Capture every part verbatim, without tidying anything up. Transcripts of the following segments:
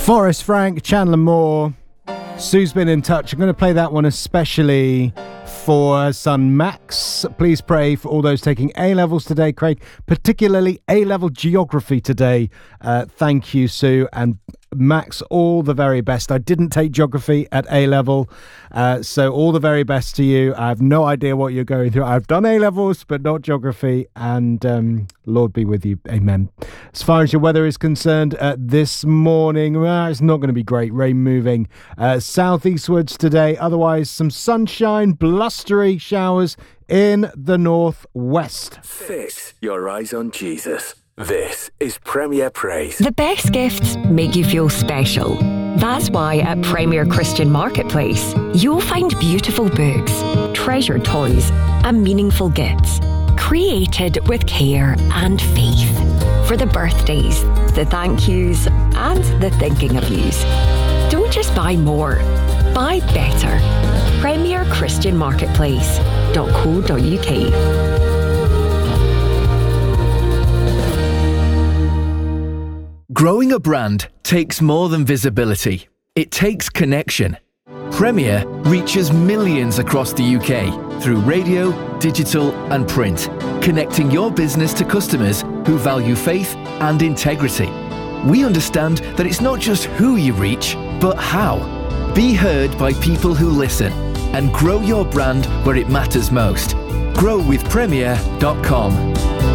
Forrest Frank, Chandler Moore. Sue's been in touch. I'm going to play that one especially for her son Max. Please pray for all those taking A-levels today, Craig, particularly A-level geography today. Uh, thank you, Sue. And Max, all the very best. I didn't take geography at A-level, uh, so all the very best to you. I have no idea what you're going through. I've done A-levels, but not geography, and um, Lord be with you. Amen. As far as your weather is concerned, uh, this morning, well, it's not going to be great. Rain moving uh, southeastwards today. Otherwise, some sunshine, blustery showers in the northwest. Fix your eyes on Jesus. This is Premier Praise. The best gifts make you feel special. That's why at Premier Christian Marketplace, you'll find beautiful books, treasured toys, and meaningful gifts, created with care and faith. For the birthdays, the thank yous, and the thinking of yous. Don't just buy more, buy better. Premier Christian Marketplace dot co dot uk. Growing a brand takes more than visibility. It takes connection. Premier reaches millions across the U K through radio, digital and print, connecting your business to customers who value faith and integrity. We understand that it's not just who you reach, but how. Be heard by people who listen and grow your brand where it matters most. grow with premier dot com.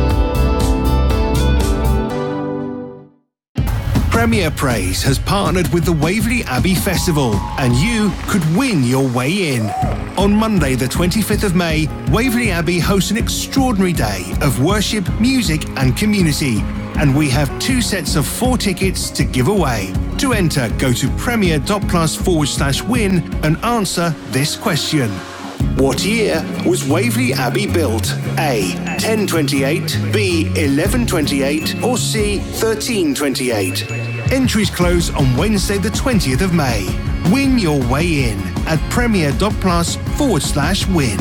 Premier Praise has partnered with the Waverley Abbey Festival, and you could win your way in. On Monday, the twenty-fifth of May, Waverley Abbey hosts an extraordinary day of worship, music and community, and we have two sets of four tickets to give away. To enter, go to premier dot plus forward slash win and answer this question. What year was Waverley Abbey built? A. ten twenty-eight, B. eleven twenty-eight, or C. thirteen twenty-eight? Entries close on Wednesday the twentieth of May. Win your way in at premier dot plus forward slash win.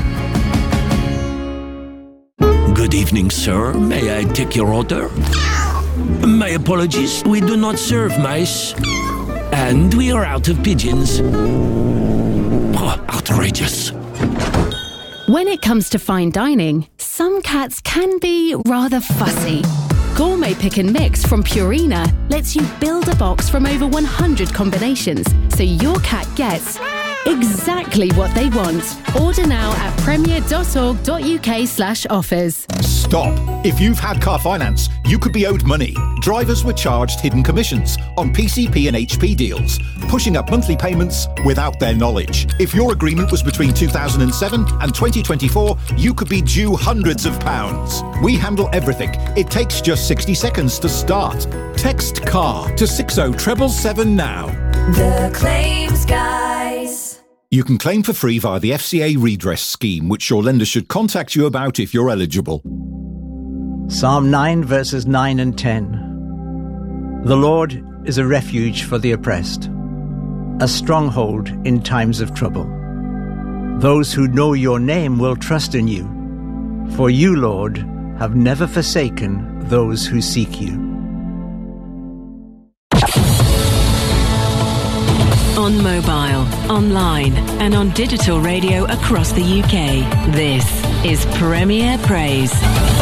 Good evening, sir. May I take your order? My apologies, we do not serve mice. And we are out of pigeons. Oh, outrageous. When it comes to fine dining, some cats can be rather fussy. Gourmet Pick and Mix from Purina lets you build a box from over one hundred combinations, so your cat gets exactly what they want. Order now at premier dot org dot uk slash offers. Stop. If you've had car finance, you could be owed money. Drivers were charged hidden commissions on P C P and H P deals, pushing up monthly payments without their knowledge. If your agreement was between two thousand seven and twenty twenty-four, you could be due hundreds of pounds. We handle everything. It takes just sixty seconds to start. Text CAR to six oh seven seven now. The Claims Guys. You can claim for free via the F C A redress scheme, which your lender should contact you about if you're eligible. Psalm nine, verses nine and ten. The Lord is a refuge for the oppressed, a stronghold in times of trouble. Those who know your name will trust in you, for you, Lord, have never forsaken those who seek you. On mobile, online and on digital radio across the U K, this is Premier Praise.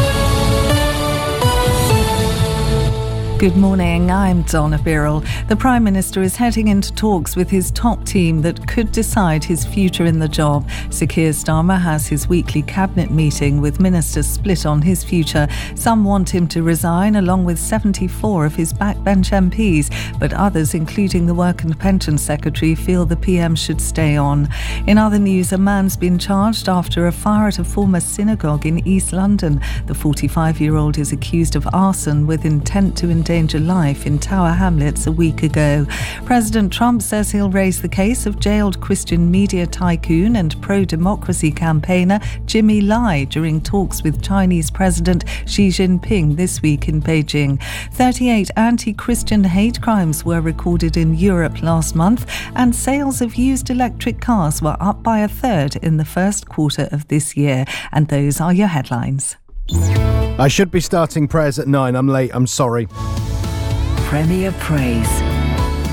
Good morning, I'm Donna Birrell. The Prime Minister is heading into talks with his top team that could decide his future in the job. Sir Keir Starmer has his weekly cabinet meeting with ministers split on his future. Some want him to resign, along with seventy-four of his backbench M Ps, but others, including the Work and Pensions Secretary, feel the P M should stay on. In other news, a man's been charged after a fire at a former synagogue in East London. The forty-five-year-old is accused of arson with intent to endanger life in Tower Hamlets a week ago. President Trump says he'll raise the case of jailed Christian media tycoon and pro-democracy campaigner Jimmy Lai during talks with Chinese President Xi Jinping this week in Beijing. thirty-eight anti-Christian hate crimes were recorded in Europe last month, and sales of used electric cars were up by a third in the first quarter of this year. And those are your headlines. I should be starting prayers at nine. I'm late. I'm sorry. Premier Praise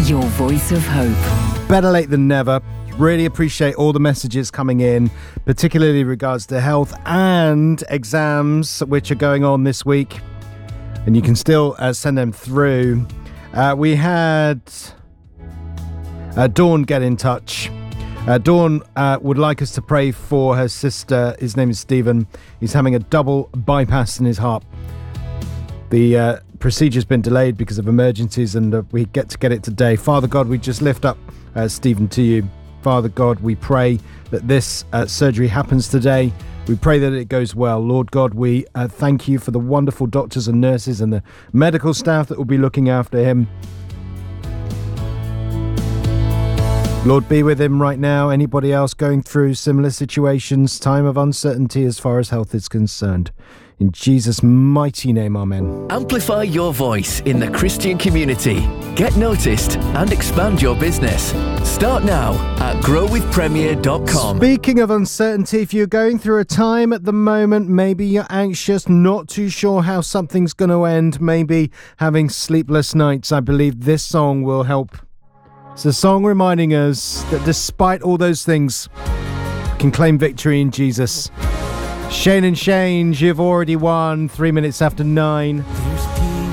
your voice of hope. Better late than never. Really appreciate all the messages coming in, particularly in regards to health and exams, which are going on this week. And you can still uh, send them through. Uh, we had uh, Dawn get in touch. Uh, Dawn uh, would like us to pray for her sister. His name is Stephen. He's having a double bypass in his heart. The uh, procedure's been delayed because of emergencies, and uh, we get to get it today. Father God, we just lift up uh, Stephen to you. Father God, we pray that this uh, surgery happens today. We pray that it goes well. Lord God, we uh, thank you for the wonderful doctors and nurses and the medical staff that will be looking after him. Lord, be with him right now. Anybody else going through similar situations, time of uncertainty as far as health is concerned. In Jesus' mighty name, amen. Amplify your voice in the Christian community. Get noticed and expand your business. Start now at grow with premier dot com. Speaking of uncertainty, if you're going through a time at the moment, maybe you're anxious, not too sure how something's going to end, maybe having sleepless nights, I believe this song will help. It's a song reminding us that despite all those things, we can claim victory in Jesus. Shane and Shane, you've already won. Three minutes after nine.